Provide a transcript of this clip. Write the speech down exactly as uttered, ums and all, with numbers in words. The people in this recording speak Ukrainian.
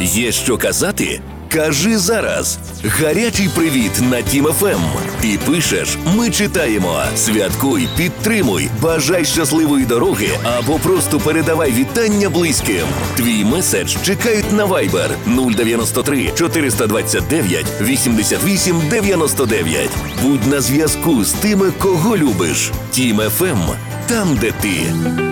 Є що казати? Кажи зараз. Гарячий привіт на Тім еф ем. Ти пишеш, ми читаємо. Святкуй, підтримуй, бажай щасливої дороги або просто передавай вітання близьким. Твій меседж чекають на Viber нуль дев'яносто три чотириста двадцять дев'ять вісімдесят вісім дев'яносто дев'ять. Будь на зв'язку з тими, кого любиш. Тім еф ем. Там, де ти.